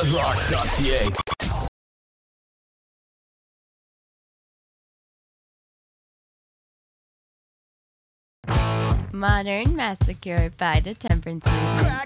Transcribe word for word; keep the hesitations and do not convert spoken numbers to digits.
buzzrocks dot c a. Modern Massacre by the Temperance Movement.